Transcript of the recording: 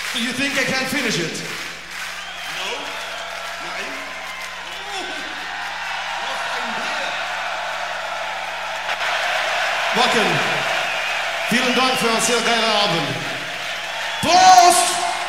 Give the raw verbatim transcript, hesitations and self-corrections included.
Do you think I can finish it? No. Nein. Oh. Noch ein Bier. Wacken, vielen Dank für einen sehr geilen Abend. Prost!